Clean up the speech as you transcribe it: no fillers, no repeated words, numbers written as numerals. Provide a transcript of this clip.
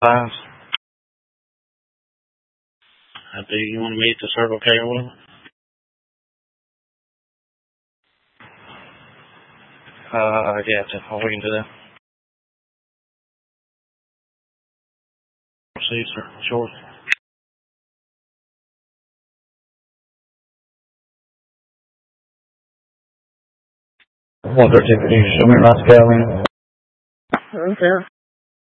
Five. Do you want to meet the Circle K or whatever? Yeah, we can do that. See you, sir. Sure. 113, can you show me around Scale? Okay.